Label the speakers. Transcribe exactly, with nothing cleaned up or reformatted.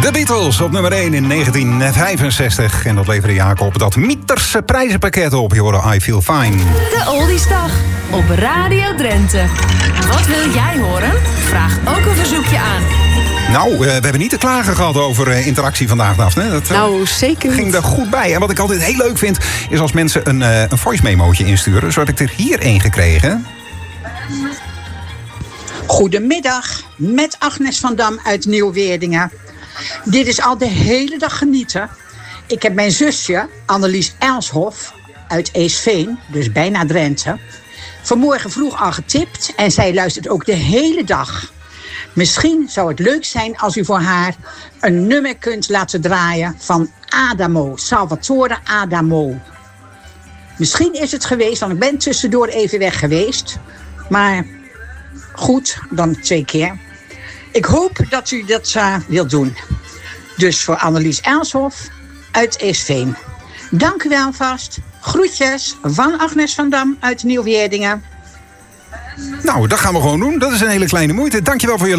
Speaker 1: De Beatles op nummer één in negentien vijfenzestig. En dat leverde Jacob dat Mieterse prijzenpakket op. Je hoorde I Feel Fine.
Speaker 2: De Oldiesdag op Radio Drenthe. Wat wil jij horen? Vraag ook een verzoekje aan.
Speaker 1: Nou, uh, we hebben niet te klagen gehad over uh, interactie vandaag, Daphne. Dat uh,
Speaker 3: nou, zeker niet.
Speaker 1: Ging er goed bij. En wat ik altijd heel leuk vind, is als mensen een, uh, een voice memootje insturen. Zo heb ik er hier één gekregen.
Speaker 4: Goedemiddag, met Agnes van Dam uit Nieuw-Weerdingen. Dit is al de hele dag genieten. Ik heb mijn zusje, Annelies Elshoff, uit Eesveen, dus bijna Drenthe, vanmorgen vroeg al getipt en zij luistert ook de hele dag. Misschien zou het leuk zijn als u voor haar een nummer kunt laten draaien van Adamo, Salvatore Adamo. Misschien is het geweest, want ik ben tussendoor even weg geweest. Maar goed, dan twee keer. Ik hoop dat u dat uh, wilt doen. Dus voor Annelies Elshoff uit Eesveen. Dank u wel vast. Groetjes van Agnes van Dam uit Nieuw-Weerdingen.
Speaker 1: Nou, dat gaan we gewoon doen. Dat is een hele kleine moeite. Dankjewel voor je